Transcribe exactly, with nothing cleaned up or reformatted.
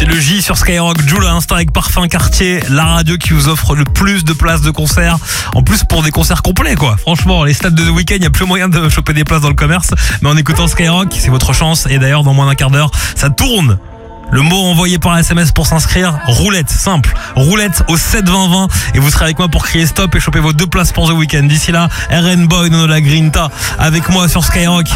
C'est le J sur Skyrock. Jul à l'instant avec Parfum Cartier, la radio qui vous offre le plus de places de concert. En plus pour des concerts complets quoi. Franchement, les stades de week-end, il n'y a plus moyen de choper des places dans le commerce. Mais en écoutant Skyrock, c'est votre chance. Et d'ailleurs, dans moins d'un quart d'heure, ça tourne. Le mot envoyé par S M S pour s'inscrire, roulette, simple. Roulette au sept vingt vingt et vous serez avec moi pour crier stop et choper vos deux places pour The Weeknd. D'ici là, R N Boy, Nono La Grinta avec moi sur Skyrock.